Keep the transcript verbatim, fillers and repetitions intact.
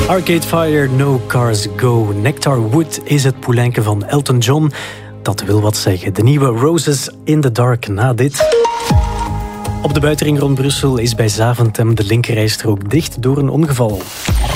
Arcade Fire, No Cars Go. Nectar Wood is het poelijnke van Elton John. Dat wil wat zeggen. De nieuwe Roses in the Dark na dit. Op de buitenring rond Brussel is bij Zaventem de linkerrijstrook dicht door een ongeval.